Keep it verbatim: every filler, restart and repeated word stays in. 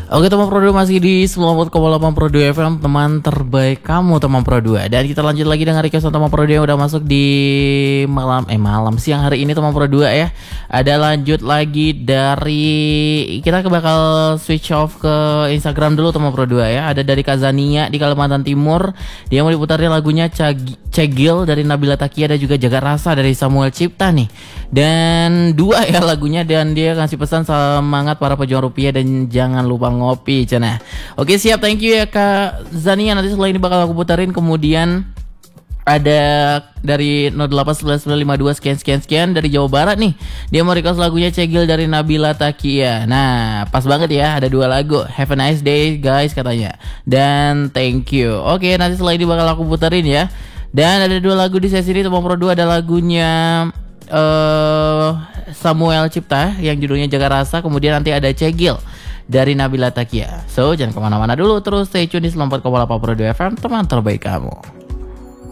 Oke teman Pro dua masih di sembilan puluh empat koma delapan Pro dua F M, teman terbaik kamu teman Pro dua. Dan kita lanjut lagi dengan request teman Pro dua yang udah masuk di malam eh malam siang hari ini teman Pro dua ya. Ada lanjut lagi dari kita bakal switch off ke Instagram dulu teman Pro dua ya. Ada dari Kazania di Kalimantan Timur. Dia mau diputarnya lagunya Cegil dari Nabila Takia dan juga Jaga Rasa dari Samuel Cipta nih. Dan dua ya lagunya, dan dia kasih pesan semangat para pejuang rupiah dan jangan lupa ngopi cina. Oke siap, thank you ya Kak Zania. Nanti setelah ini bakal aku putarin. Kemudian ada dari nol delapan satu sembilan lima dua sekian sekian sekian dari Jawa Barat nih. Dia mau request lagunya Cegil dari Nabila Takia. Nah pas banget ya, ada dua lagu. Have a nice day guys katanya. Dan thank you. Oke nanti setelah ini bakal aku putarin ya. Dan ada dua lagu di sesi ini teman Pro dua. Ada lagunya uh, Samuel Cipta yang judulnya Jaga Rasa. Kemudian nanti ada Cegil dari Nabila Takia. So jangan kemana-mana dulu, terus stay tune di sembilan puluh empat koma delapan Pro dua F M, teman terbaik kamu.